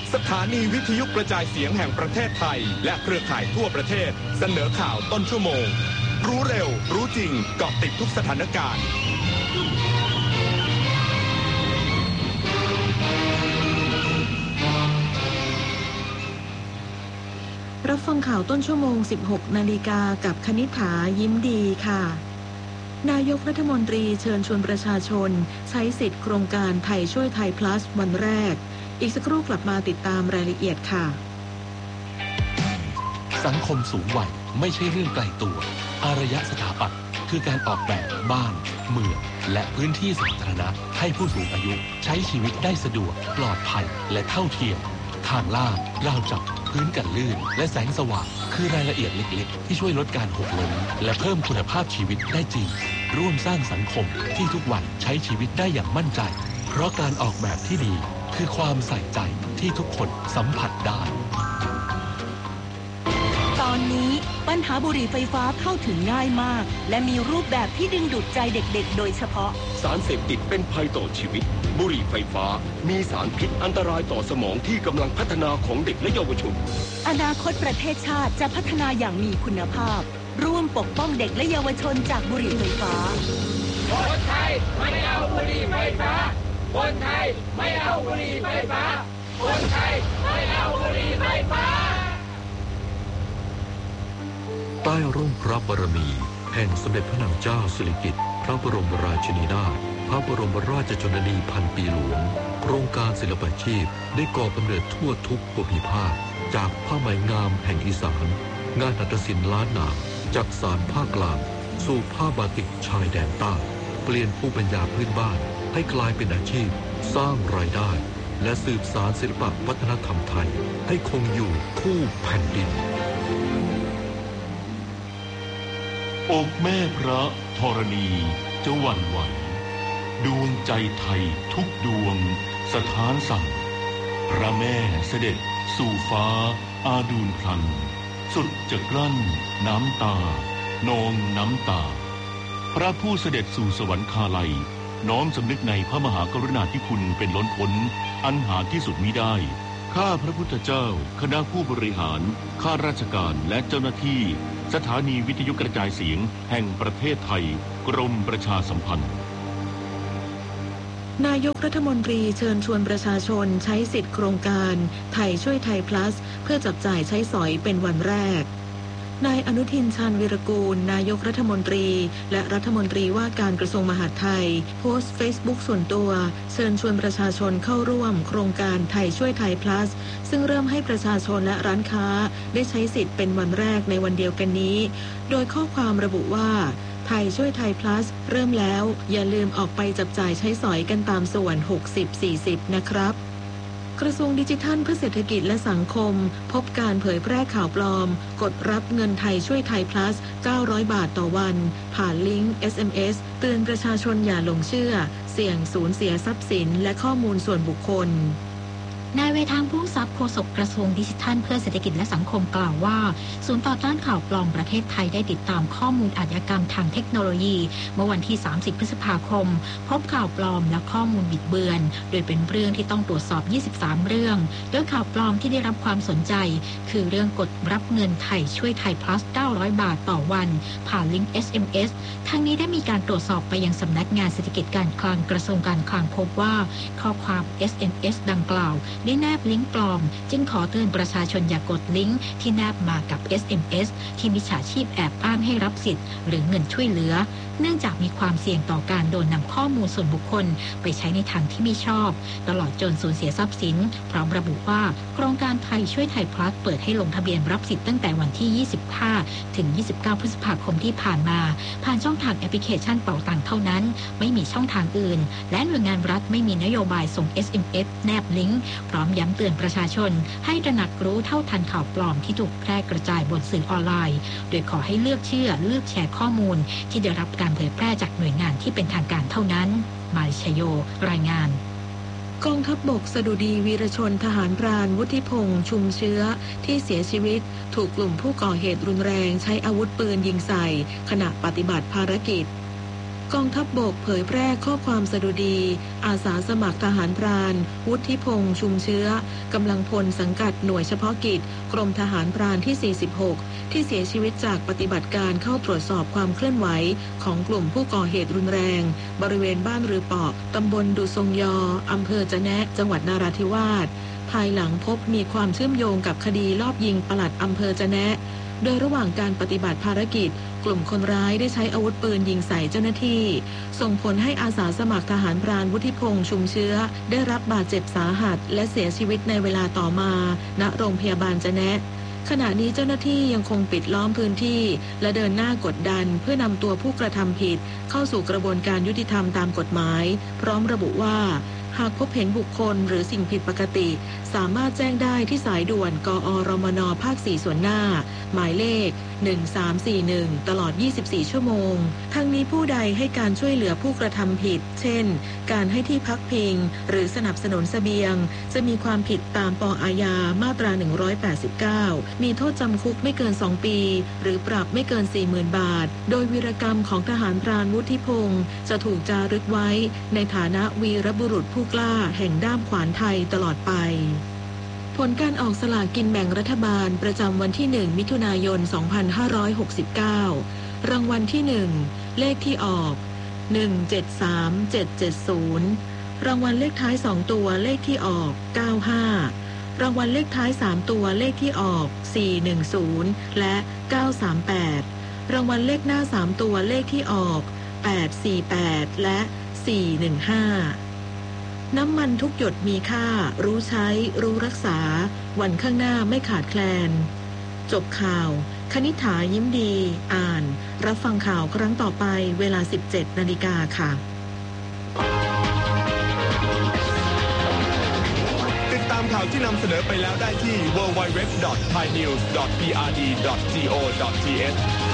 สถานีวิทยุกระจายเสียงแห่งประเทศไทยและเครือข่ายทั่วประเทศเสนอข่าวต้นชั่วโมงรู้เร็วรู้จริงเกาะติดทุกสถานการณ์รับฟังข่าวต้นชั่วโมง 16 นาฬิกากับคณิษฐายิ้มดีค่ะนายกรัฐมนตรีเชิญชวนประชาชนใช้สิทธิ์โครงการไทยช่วยไทย plus วันแรกอีกสักครู่กลับมาติดตามรายละเอียดค่ะสังคมสูงวัยไม่ใช่เรื่องไกลตัวอารยสถาปัตย์คือการออกแบบบ้านเมืองและพื้นที่สาธารณะให้ผู้สูงอายุใช้ชีวิตได้สะดวกปลอดภัยและเท่าเทียมทางลาดราวจับพื้นกันลื่นและแสงสว่างคือรายละเอียดเล็กๆที่ช่วยลดการหกล้มและเพิ่มคุณภาพชีวิตได้จริงร่วมสร้างสังคมที่ทุกวันใช้ชีวิตได้อย่างมั่นใจเพราะการออกแบบที่ดีคือความใส่ใจที่ทุกคนสัมผัสได้ตอนนี้ปัญหาบุหรี่ไฟฟ้าเข้าถึงง่ายมากและมีรูปแบบที่ดึงดูดใจเด็กๆโดยเฉพาะสารเสพติดเป็นภัยต่อชีวิตบุหรี่ไฟฟ้ามีสารพิษอันตรายต่อสมองที่กำลังพัฒนาของเด็กและเยาวชนอนาคตประเทศชาติจะพัฒนาอย่างมีคุณภาพร่วมปกป้องเด็กและเยาวชนจากบุหรี่ไฟฟ้าคนไทยไม่เอาบุหรี่ไฟฟ้าคนไทยไม่เอาบุหรี่ไฟฟ้าคนไทยไม่เอาบุหรี่ไฟฟ้าใต้ร่มพระบารมีแห่งสมเด็จพระนางเจ้าสิริกิติ์พระบรมราชินีนาถพระบรมราชชนนีพันปีหลวงโครงการศิลปาชีพได้ก่อกำเนิดทั่วทุกภูมิภาคจากผ้าไหมงามแห่งอีสานงานหัตถศิลป์ล้านนาจากสานภาคกลางสู่ผ้าบาติกชายแดนใต้เปลี่ยนภูมิปัญญาพื้นบ้านให้กลายเป็นอาชีพสร้างรายได้และสืบสานศิลปวัฒนธรรมไทยให้คงอยู่คู่แผ่นดินอกแม่พระธรณีจะหวั่นไหวดวงใจไทยทุกดวงสถานสั่งพระแม่เสด็จสู่ฟ้าอาดูลพลันสุดจะกลั้นน้ำตานองน้ำตาพระผู้เสด็จสู่สวรรคาลัยน้อมสำนึกในพระมหากรุณาธิคุณเป็นล้นพ้นอันหาที่สุดมิได้ข้าพระพุทธเจ้าคณะผู้บริหารข้าราชการและเจ้าหน้าที่สถานีวิทยุกระจายเสียงแห่งประเทศไทยกรมประชาสัมพันธ์นายกรัฐมนตรีเชิญชวนประชาชนใช้สิทธิ์โครงการไทยช่วยไทย plus เพื่อจับจ่ายใช้สอยเป็นวันแรกนายอนุทินชาญวีรกูลนายกรัฐมนตรีและรัฐมนตรีว่าการกระทรวงมหาดไทยโพสต์ Facebook ส่วนตัวเชิญชวนประชาชนเข้าร่วมโครงการไทยช่วยไทย plus ซึ่งเริ่มให้ประชาชนและร้านค้าได้ใช้สิทธิ์เป็นวันแรกในวันเดียวกันนี้โดยข้อความระบุว่าไทยช่วยไทย plus เริ่มแล้วอย่าลืมออกไปจับจ่ายใช้สอยกันตามส่วน 60-40 นะครับกระทรวงดิจิทัลเพื่อเศรษฐกิจและสังคมพบการเผยแพร่ข่าวปลอมกดรับเงินไทยช่วยไทย plus 900 บาทต่อวันผ่านลิงก์ SMS เตือนประชาชนอย่าหลงเชื่อเสี่ยงสูญเสียทรัพย์สินและข้อมูลส่วนบุคคลนายเวทางผู้ทรัพย์โฆษกกระทรวงดิจิทัลเพื่อเศรษฐกิจและสังคมกล่าวว่าศูนย์ต่อต้านข่าวปลอมประเทศไทยได้ติดตามข้อมูลอาชญากรรมทางเทคโนโลยีเมื่อวันที่30พฤษภาคมพบข่าวปลอมและข้อมูลบิดเบือนโดยเป็นเรื่องที่ต้องตรวจสอบ23เรื่องโดยข่าวปลอมที่ได้รับความสนใจคือเรื่องกดรับเงินไทยช่วยไทย plus 900 บาทต่อวันผ่านลิงก์ SMS ทั้งนี้ได้มีการตรวจสอบไปยังสำนักงานเศรษฐกิจการคลังกระทรวงการคลังพบว่าข้อความ SMS ดังกล่าวได้แนบลิงก์ปลอมจึงขอเตือนประชาชนอย่ากดลิงก์ที่แนบมากับ SMS ที่มิจฉาชีพแอบอ้างให้รับสิทธิ์หรือเงินช่วยเหลือเนื่องจากมีความเสี่ยงต่อการโดนนำข้อมูลส่วนบุคคลไปใช้ในทางที่ไม่ชอบตลอดจนสูญเสียทรัพย์สินพร้อมระบุว่าโครงการไทยช่วยไทย plus เปิดให้ลงทะเบียนรับสิทธิ์ตั้งแต่วันที่25ถึง29พฤษภาคมที่ผ่านมาผ่านช่องทางแอปพลิเคชันเป๋าตังค์เท่านั้นไม่มีช่องทางอื่นและหน่วยงานรัฐไม่มีนโยบายส่ง SMS แนบลิงก์พร้อมย้ำเตือนประชาชนให้ตระหนักรู้เท่าทันข่าวปลอมที่ถูกแพร่กระจายบนสื่อออนไลน์โดยขอให้เลือกเชื่อเลือกแชร์ข้อมูลที่ได้รับการเผยแพร่จากหน่วยงานที่เป็นทางการเท่านั้นมาริชโยรายงานกองทัพบกสดุดีวีรชนทหารพรานวุฒิพงษ์ชุมเชื้อที่เสียชีวิตถูกกลุ่มผู้ก่อเหตุรุนแรงใช้อาวุธปืนยิงใส่ขณะปฏิบัติภารกิจกองทัพบกเผยแพร่ข้อความสดุดีอาสาสมัครทหารพรานวุฒิพงษ์ชุมเชื้อกำลังพลสังกัดหน่วยเฉพาะกิจกรมทหารพรานที่ 46 ที่เสียชีวิตจากปฏิบัติการเข้าตรวจสอบความเคลื่อนไหวของกลุ่มผู้ก่อเหตุรุนแรงบริเวณบ้านรือเปาะตำบลดุทรงยออำเภอจะแนะจังหวัดนราธิวาสภายหลังพบมีความเชื่อมโยงกับคดีลอบยิงปลัดอำเภอจะแนะโดยระหว่างการปฏิบัติภารกิจกลุ่มคนร้ายได้ใช้อาวุธปืนยิงใส่เจ้าหน้าที่ส่งผลให้อาสาสมัครทหารพรานวุฒิพงษ์ชุมเชื้อได้รับบาดเจ็บสาหัสและเสียชีวิตในเวลาต่อมาณโรงพยาบาลจะแนะขณะนี้เจ้าหน้าที่ยังคงปิดล้อมพื้นที่และเดินหน้ากดดันเพื่อนำตัวผู้กระทำผิดเข้าสู่กระบวนการยุติธรรมตามกฎหมายพร้อมระบุว่าหากพบเห็นบุคคลหรือสิ่งผิดปกติสามารถแจ้งได้ที่สายด่วนกอรมนภาค 4 ส่วนหน้าหมายเลข1341ตลอด24ชั่วโมงทั้งนี้ผู้ใดให้การช่วยเหลือผู้กระทำผิดเช่นการให้ที่พักพิงหรือสนับสนุนเสบียงจะมีความผิดตามป.อาญามาตรา189มีโทษจำคุกไม่เกิน2ปีหรือปรับไม่เกิน 40,000 บาทโดยวีรกรรมของทหารพรานวุฒิพงษ์จะถูกจารึกไว้ในฐานะวีรบุรุษผู้กล้าแห่งด้ามขวานไทยตลอดไปผลการออกสลากกินแบ่งรัฐบาลประจำวันที่1มิถุนายน2569รางวัลที่1เลขที่ออก173770รางวัลเลขท้าย2ตัวเลขที่ออก95รางวัลเลขท้าย3ตัวเลขที่ออก410และ938รางวัลเลขหน้า3ตัวเลขที่ออก848และ415น้ำมันทุกหยดมีค่ารู้ใช้รู้รักษาวันข้างหน้าไม่ขาดแคลนจบข่าวคณิษฐายิ้มดีอ่านรับฟังข่าวครั้งต่อไปเวลา 17 นาฬิกาค่ะติดตามข่าวที่นำเสนอไปแล้วได้ที่ www.thainews.prd.go.th